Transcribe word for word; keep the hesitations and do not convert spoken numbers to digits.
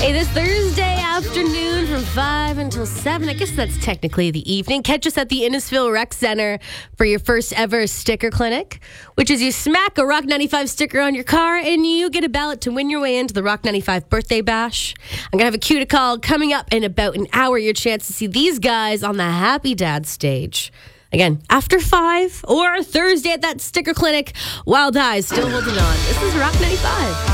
Hey, this Thursday afternoon from five until seven, I guess that's technically the evening, catch us at the Innisfil Rec Center for your first ever sticker clinic, which is you smack a Rock ninety-five sticker on your car and you get a ballot to win your way into the Rock ninety-five birthday bash. I'm going to have a cue to call coming up in about an hour, your chance to see these guys on the Happy Dad stage. Again, after five or Thursday at that sticker clinic, Wild Eyes still holding on. This is Rock ninety-five.